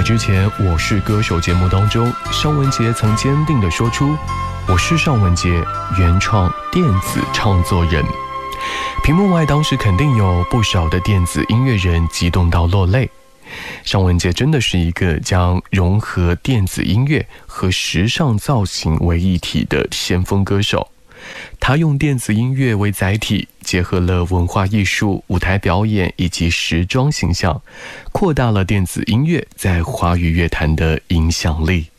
之前我是歌手节目当中，尚雯婕曾坚定地说出我是尚雯婕，原创电子唱作人。屏幕外当时肯定有不少的电子音乐人激动到落泪。尚雯婕真的是一个将融合电子音乐和时尚造型为一体的先锋歌手。他用电子音乐为载体，结合了文化艺术、舞台表演以及时装形象，扩大了电子音乐在华语乐坛的影响力。